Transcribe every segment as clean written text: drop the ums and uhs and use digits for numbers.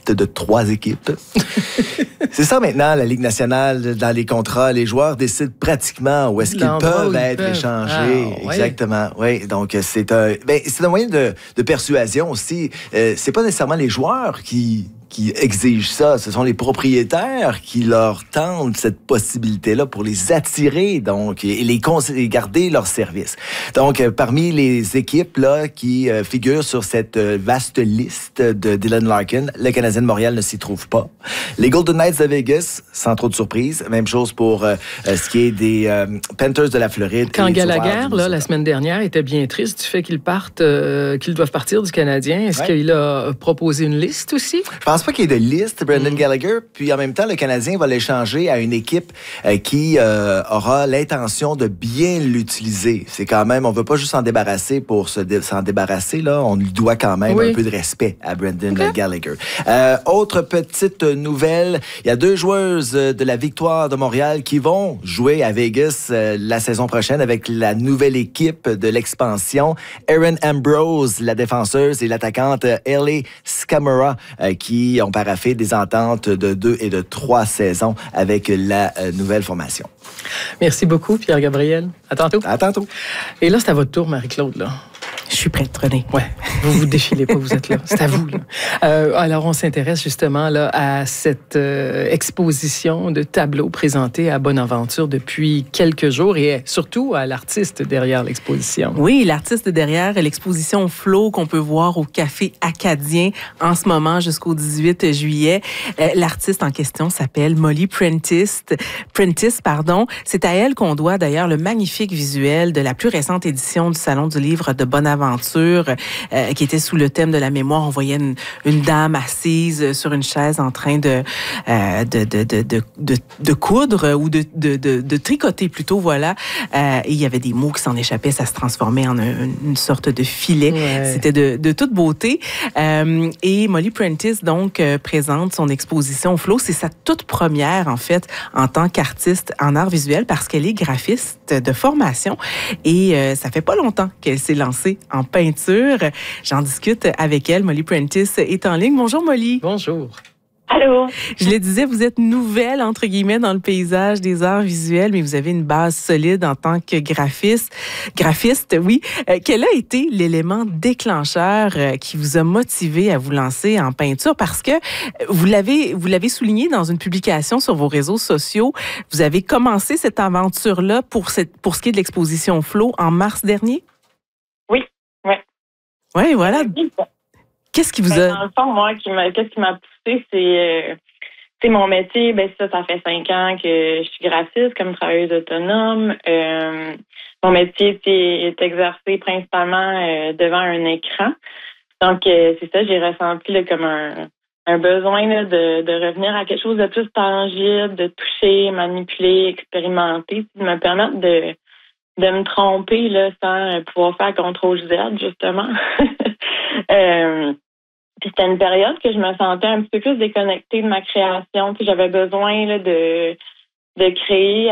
liste de 3 équipes. C'est ça maintenant, la Ligue nationale, dans les contrats, les joueurs décident pratiquement où est-ce qu'ils peuvent être échangés. Ah, exactement, oui. Donc, c'est un moyen de persuasion aussi. C'est pas nécessairement les joueurs qui exigent ça. Ce sont les propriétaires qui leur tendent cette possibilité-là pour les attirer, donc, et les garder leur service. Donc, parmi les équipes là qui figurent sur cette vaste liste de Dylan Larkin, le Canadien de Montréal ne s'y trouve pas. Les Golden Knights de Vegas, sans trop de surprise. Même chose pour ce qui est des Panthers de la Floride. Quand Gallagher, la semaine dernière, était bien triste du fait qu'ils doivent partir du Canadien. Est-ce qu'il a proposé une liste aussi? Je pense pas qu'il y ait de liste, Brendan Gallagher. Puis en même temps, le Canadien va l'échanger à une équipe qui aura l'intention de bien l'utiliser. C'est quand même, on veut pas juste s'en débarrasser pour s'en débarrasser, là. On lui doit quand même un peu de respect à Brendan Gallagher. Autre petite nouvelle, il y a 2 joueuses de la Victoire de Montréal qui vont jouer à Vegas la saison prochaine avec la nouvelle équipe de l'expansion. Erin Ambrose, la défenseuse, et l'attaquante Ellie Scamora, qui ont paraphé des ententes de 2 et de 3 saisons avec la nouvelle formation. Merci beaucoup, Pierre-Gabriel. À tantôt. À tantôt. Et là, c'est à votre tour, Marie-Claude, là. Je suis prête, René. Ouais, vous défilez pas, vous êtes là. C'est à vous. Là. Alors, on s'intéresse justement là, à cette exposition de tableaux présentés à Bonaventure depuis quelques jours et surtout à l'artiste derrière l'exposition. Oui, l'artiste derrière l'exposition Flow qu'on peut voir au Café Acadien en ce moment jusqu'au 18 juillet. L'artiste en question s'appelle Molly Prentice. C'est à elle qu'on doit d'ailleurs le magnifique visuel de la plus récente édition du Salon du livre de Bonaventure, qui était sous le thème de la mémoire. On voyait une dame assise sur une chaise en train de coudre ou de tricoter plutôt, voilà. Et il y avait des mots qui s'en échappaient, ça se transformait en une sorte de filet. Ouais. C'était de toute beauté. Et Molly Prentice, donc, présente son exposition Flow. C'est sa toute première, en fait, en tant qu'artiste en art visuel parce qu'elle est graphiste de formation et ça fait pas longtemps qu'elle s'est lancée en peinture. J'en discute avec elle. Molly Prentice est en ligne. Bonjour, Molly. Bonjour. Allô? Je le disais, vous êtes nouvelle, entre guillemets, dans le paysage des arts visuels, mais vous avez une base solide en tant que graphiste, oui. Quel a été l'élément déclencheur qui vous a motivé à vous lancer en peinture? Parce que vous l'avez souligné dans une publication sur vos réseaux sociaux, vous avez commencé cette aventure-là pour ce qui est de l'exposition Flow en mars dernier? Oui. Oui, voilà. Qu'est-ce qui vous a... Dans le fond, moi, qu'est-ce qui m'a poussée, c'est mon métier. Ça fait 5 ans que je suis graphiste comme travailleuse autonome. Mon métier est exercé principalement devant un écran. Donc, c'est ça, j'ai ressenti là, comme un besoin là, de revenir à quelque chose de plus tangible, de toucher, manipuler, expérimenter, de me permettre de me tromper là, sans pouvoir faire CTRL-Z, justement. Puis c'était une période que je me sentais un petit peu plus déconnectée de ma création. Puis j'avais besoin là, de créer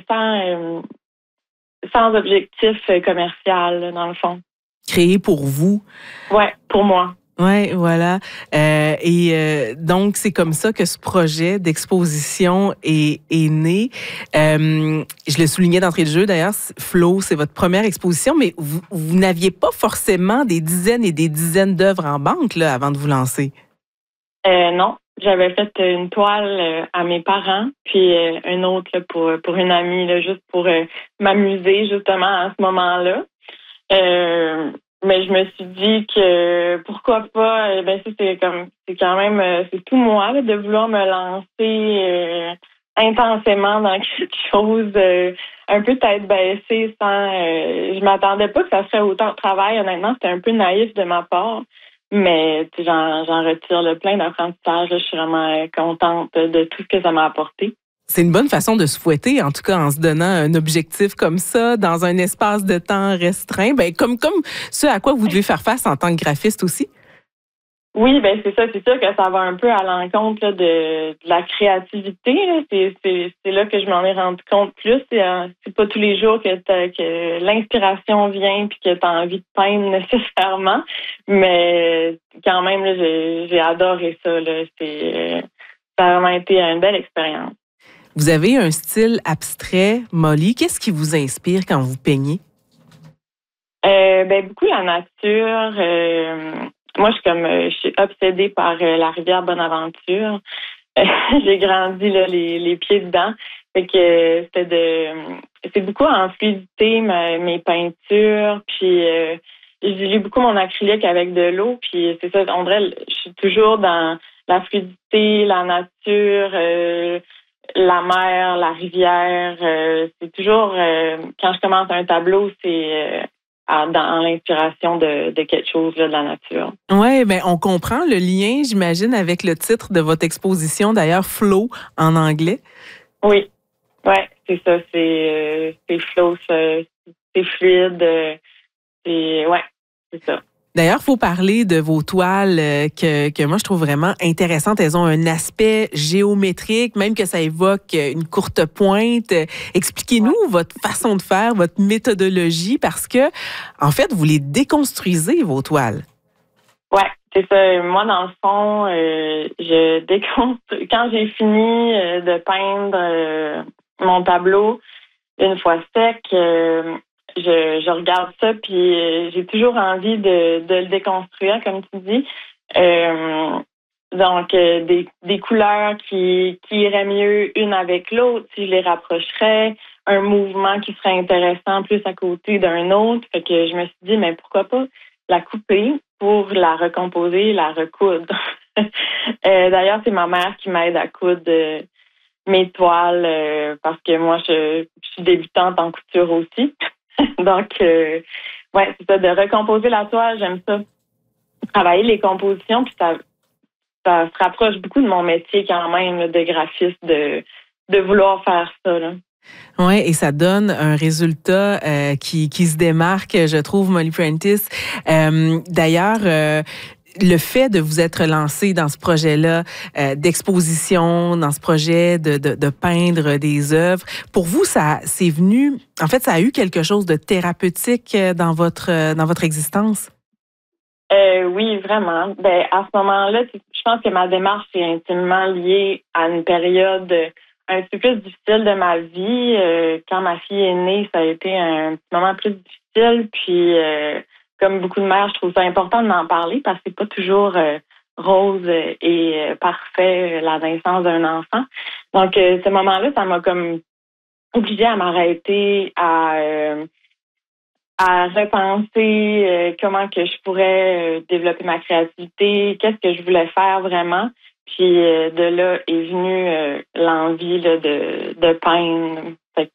sans objectif commercial, là, dans le fond. Créer pour vous? Oui, pour moi. Oui, voilà. Donc, c'est comme ça que ce projet d'exposition est né. Je le soulignais d'entrée de jeu, d'ailleurs, Flow, c'est votre première exposition, mais vous n'aviez pas forcément des dizaines et des dizaines d'œuvres en banque là, avant de vous lancer. Non. J'avais fait une toile à mes parents, puis une autre là, pour une amie, là, juste pour m'amuser, justement, à ce moment-là. Mais je me suis dit que pourquoi pas, c'est quand même c'est tout moi là, de vouloir me lancer intensément dans quelque chose un peu tête baissée sans je m'attendais pas que ça serait autant de travail, honnêtement, c'était un peu naïf de ma part. Mais j'en retire le plein d'apprentissage. Je suis vraiment contente de tout ce que ça m'a apporté. C'est une bonne façon de se fouetter, en tout cas en se donnant un objectif comme ça, dans un espace de temps restreint, comme ce à quoi vous devez faire face en tant que graphiste aussi. Oui, ben c'est ça. C'est sûr que ça va un peu à l'encontre là, de la créativité. Là. C'est là que je m'en ai rendu compte plus. C'est pas tous les jours que l'inspiration vient puis que tu as envie de peindre nécessairement. Mais quand même, là, j'ai adoré ça. Là. Ça a vraiment été une belle expérience. Vous avez un style abstrait, Molly. Qu'est-ce qui vous inspire quand vous peignez? Ben beaucoup la nature. Moi, je suis obsédée par la rivière Bonaventure. J'ai grandi là, les pieds dedans. Fait que c'est beaucoup en fluidité mes peintures. Puis j'ai beaucoup mon acrylique avec de l'eau. Puis c'est ça, on dirait, je suis toujours dans la fluidité, la nature, la mer, la rivière. C'est toujours quand je commence un tableau, c'est dans l'inspiration de quelque chose là, de la nature. Oui, ben on comprend le lien, j'imagine, avec le titre de votre exposition, d'ailleurs, Flow en anglais. Oui, ouais, c'est ça, c'est flow, c'est fluide, c'est ça. D'ailleurs, il faut parler de vos toiles que moi, je trouve vraiment intéressantes. Elles ont un aspect géométrique, même que ça évoque une courte pointe. Expliquez-nous votre façon de faire, votre méthodologie, parce que, en fait, vous les déconstruisez, vos toiles. Ouais, c'est ça. Moi, dans le fond, je déconstruis. Quand j'ai fini de peindre mon tableau, une fois sec, je regarde ça, puis j'ai toujours envie de le déconstruire, comme tu dis. Donc, des couleurs qui iraient mieux une avec l'autre, si je les rapprocherais, un mouvement qui serait intéressant plus à côté d'un autre. Fait que je me suis dit, mais pourquoi pas la couper pour la recomposer, la recoudre. D'ailleurs, c'est ma mère qui m'aide à coudre mes toiles parce que moi, je suis débutante en couture aussi. Donc, c'est ça, de recomposer la toile, j'aime ça. Travailler les compositions, puis ça se rapproche beaucoup de mon métier quand même, là, de graphiste, de vouloir faire ça. Là. Oui, et ça donne un résultat qui se démarque, je trouve, Molly Prentice. D'ailleurs, le fait de vous être lancé dans ce projet-là d'exposition, dans ce projet de peindre des œuvres, pour vous, c'est venu, en fait, ça a eu quelque chose de thérapeutique dans votre existence? Oui, vraiment. Ben, à ce moment-là, je pense que ma démarche est intimement liée à une période un petit peu plus difficile de ma vie. Quand ma fille est née, ça a été un petit moment plus difficile. Puis, comme beaucoup de mères, je trouve ça important d'en parler parce que c'est pas toujours rose et parfait la naissance d'un enfant. Donc, ce moment-là, ça m'a comme obligée à m'arrêter, à repenser comment que je pourrais développer ma créativité, qu'est-ce que je voulais faire vraiment. Puis de là est venue l'envie là, de peindre. Fait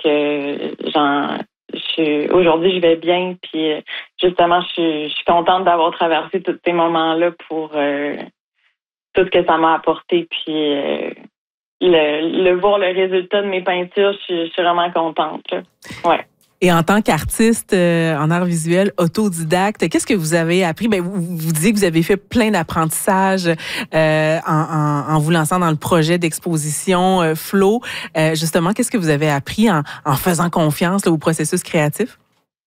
que aujourd'hui je vais bien. Puis justement je suis contente d'avoir traversé tous ces moments-là pour tout ce que ça m'a apporté. Puis le voir le résultat de mes peintures, je suis vraiment contente. Là. Ouais. Et en tant qu'artiste en art visuel autodidacte, qu'est-ce que vous avez appris? Ben, vous disiez que vous avez fait plein d'apprentissages en vous lançant dans le projet d'exposition Flow. Justement, qu'est-ce que vous avez appris en faisant confiance là, au processus créatif?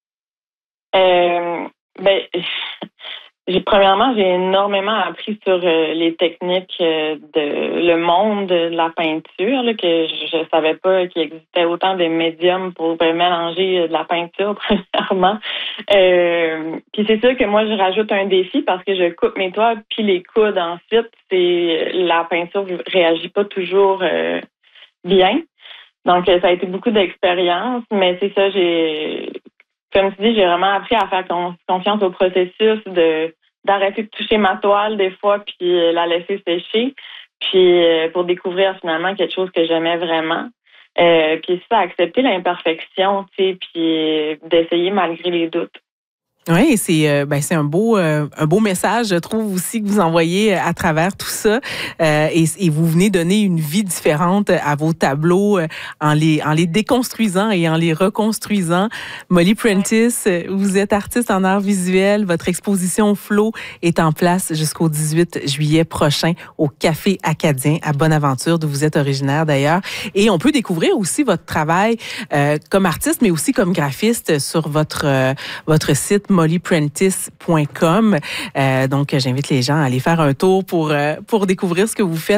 Premièrement, j'ai énormément appris sur les techniques de le monde de la peinture, là, que je savais pas qu'il existait autant de médiums pour mélanger de la peinture, premièrement. Puis c'est sûr que moi, je rajoute un défi parce que je coupe mes toiles puis les coude ensuite. La peinture réagit pas toujours bien. Donc, ça a été beaucoup d'expérience, mais c'est ça, comme tu dis, j'ai vraiment appris à faire confiance au processus d'arrêter de toucher ma toile des fois puis la laisser sécher puis pour découvrir finalement quelque chose que j'aimais vraiment. Puis ça, accepter l'imperfection, tu sais, puis d'essayer malgré les doutes. Oui, c'est un beau message, je trouve aussi, que vous envoyez à travers tout ça. Et vous venez donner une vie différente à vos tableaux en les déconstruisant et en les reconstruisant. Molly Prentice, vous êtes artiste en art visuel. Votre exposition Flow est en place jusqu'au 18 juillet prochain au Café Acadien à Bonaventure, d'où vous êtes originaire d'ailleurs. Et on peut découvrir aussi votre travail comme artiste, mais aussi comme graphiste sur votre site mollyprentice.com. Donc, j'invite les gens à aller faire un tour pour découvrir ce que vous faites.